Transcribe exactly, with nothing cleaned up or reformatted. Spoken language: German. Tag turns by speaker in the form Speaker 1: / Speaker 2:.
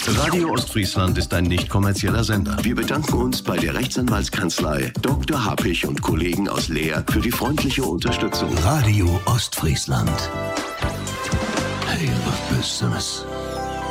Speaker 1: Radio Ostfriesland ist ein nicht kommerzieller Sender. Wir bedanken uns bei der Rechtsanwaltskanzlei Doktor Happig und Kollegen aus Leer für die freundliche Unterstützung.
Speaker 2: Radio Ostfriesland. Hey, was Besseres.